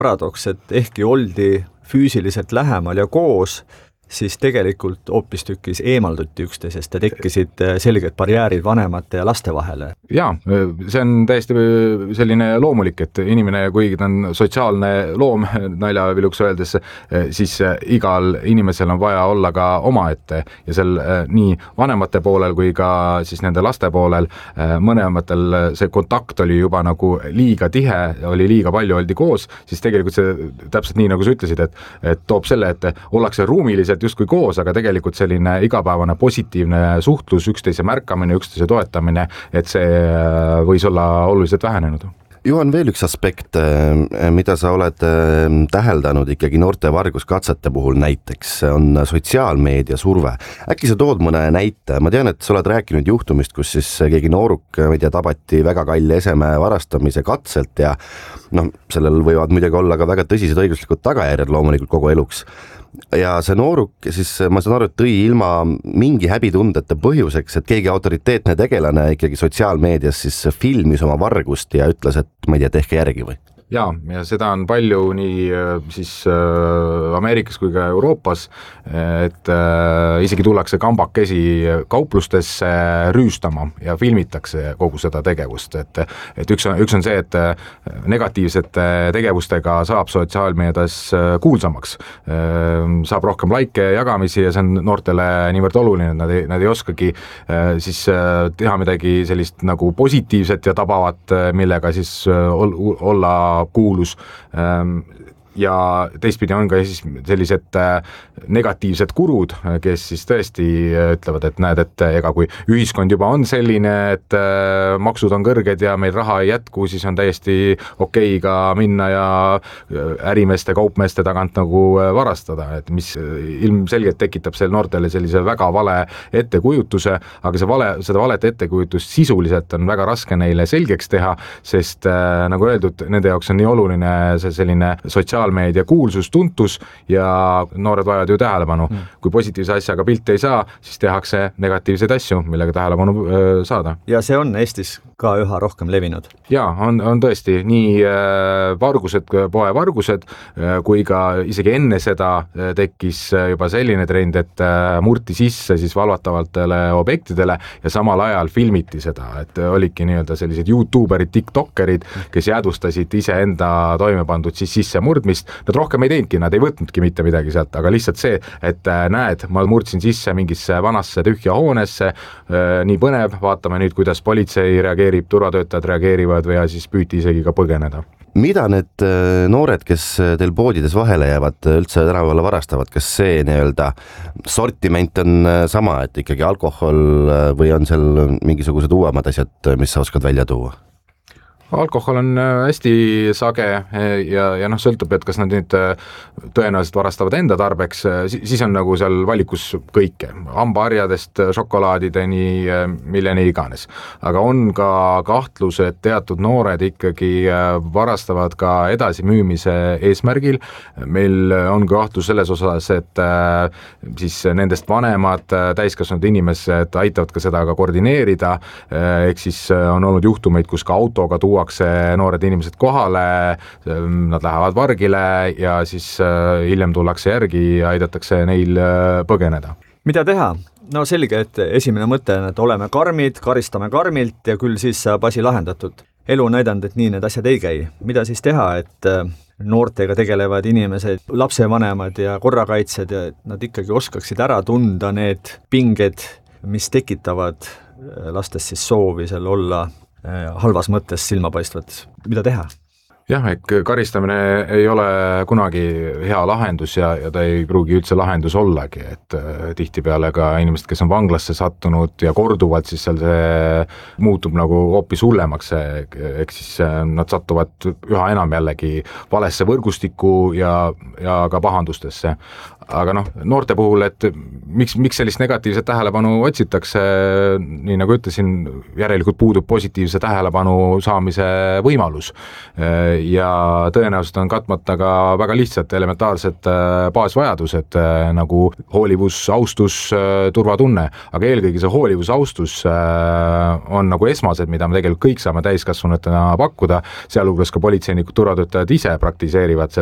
paradoks, et ehkki oldi füüsiliselt lähemal ja koos, siis tegelikult hoopistükkis eemalduti üksteisest ja tekkisid selged barjäärid vanemate ja laste vahele. Jaa, see on täiesti selline loomulik, et inimene, kuigi ta on sotsiaalne loom, naljaviluks öeldes, siis igal inimesel on vaja olla ka omaette ja seal nii vanemate poolel kui ka siis nende laste poolel mõnematel see kontakt oli juba nagu liiga tihe, oli liiga palju, oldi koos, siis tegelikult see täpselt nii, nagu sa ütlesid, et toob selle, et ollakse ruumiliselt justkui koos, aga tegelikult selline igapäevane positiivne suhtlus, üksteise märkamine, üksteise toetamine, et see võis olla oluliselt vähenenud. Juhan, veel üks aspekt, mida sa oled täheldanud ikkagi noorte varguskatsete puhul näiteks, on sotsiaalmeedia surve. Äkki sa tood mõne näite? Ma tean, et sa oled rääkinud juhtumist, kus siis keegi nooruk tabati väga kalli eseme varastamise katselt ja sellel võivad muidugi olla ka väga tõsised õiguslikud tagajärjed loomulikult kogu eluks. Ja see nooruk siis, ma saan aru, et tõi ilma mingi häbitundete põhjuseks, et keegi autoriteetne tegelane ikkagi sotsiaalmeedias siis filmis oma vargust ja ütles, et ma ei tea, tehke järgi või? Ja seda on palju nii siis Ameerikas kui ka Euroopas, et isegi tullakse kambakesi kauplustesse rüüstama ja filmitakse kogu seda tegevust, et üks on see, et negatiivsete tegevustega saab sotsiaalmeedias kuulsamaks, saab rohkem laike jagamisi ja see on noortele niivõrd oluline, nad ei oskagi siis teha midagi sellist nagu positiivset ja tabavat, millega siis olla kuulus ja teistpidi on ka siis sellised negatiivsed kurud, kes siis tõesti ütlevad, et näed, et ega kui ühiskond juba on selline, et maksud on kõrged ja meil raha ei jätku, siis on täiesti okei ka minna ja ärimeeste, kaupmeeste tagant nagu varastada, et mis ilmselgelt tekitab selle noortele sellise väga vale ettekujutuse, aga seda valet ettekujutust sisuliselt on väga raske neile selgeks teha, sest nagu öeldud, nende jaoks on nii oluline see selline sotsiaalmeedia kuulsus, tuntus ja noored vajavad ju tähelepanu. Kui positiivse asjaga pilte ei saa, siis tehakse negatiivseid asju, millega tähelepanu saada. Ja see on Eestis ka üha rohkem levinud. Jaa, on tõesti nii vargused, poevargused, kui ka isegi enne seda tekkis juba selline trend, et murti sisse siis valvatavatele objektidele ja samal ajal filmiti seda, et olidki nii-öelda sellised YouTuberid, TikTokerid, kes jäädvustasid iseenda toimepandud siis sisse murdmist. Nad rohkem ei teinudki, nad ei võtnudki mitte midagi sealt, aga lihtsalt see, et näed, ma murdsin sisse mingisse vanasse tühja hoonesse, nii põnev, vaatame nüüd, kuidas politsei reageerib, turvatöötajad reageerivad või siis püüti isegi ka põgeneda. Mida need noored, kes teil poodides vahele jäävad, üldse tänavale varastavad? Kas see nii-öelda sortiment on sama, et ikkagi alkohol või on seal mingisugused uuemad asjad, mis sa oskad välja tuua? Alkohol on hästi sage ja sõltub, et kas nad nüüd tõenäoliselt varastavad enda tarbeks, siis on nagu seal valikus kõike, hambaharjadest, šokolaadideni, milleni iganes. Aga on ka kahtlus, et teatud noored ikkagi varastavad ka edasimüümise eesmärgil. Meil on kahtlus selles osas, et siis nendest vanemad täiskasvanud inimesed aitavad ka seda ka koordineerida, ehk siis on olnud juhtumeid, kus ka autoga tuuakse noored inimesed kohale, nad lähevad vargile ja siis hiljem tullakse järgi ja aidatakse neil põgeneda. Mida teha? No selge, et esimene mõte on, et oleme karmid, karistame karmilt ja küll siis saab asi lahendatud. Elu on näidanud, et nii need asjad ei käi. Mida siis teha, et noortega tegelevad inimesed, lapsevanemad ja korrakaitsjad ja nad ikkagi oskaksid ära tunda need pinged, mis tekitavad lastes siis soovi seal olla halvas mõttes silmapaistvat. Mida teha? Jah, karistamine ei ole kunagi hea lahendus ja ta ei pruugi üldse lahendus ollagi, et tihtipeale ka inimesed, kes on vanglasse sattunud ja korduvalt, siis seal see muutub nagu hoopis hullemaks, ehk siis nad satuvad üha enam jällegi valesse võrgustikku ja ka pahandustesse. aga noh, noorte puhul, et miks sellist negatiivset tähelepanu otsitakse, nii nagu ütlesin, järelikult puudub positiivse tähelepanu saamise võimalus ja tõenäoliselt on katmata ka väga lihtsad elementaarsed baasvajadused nagu hoolivus, austus, turvatunne, aga eelkõige see hoolivus, austus on nagu esmased, mida me tegelikult kõik saame täiskasvanutena pakkuda, sealhulgas ka politseinikud, turvatöötajad ise praktiseerivad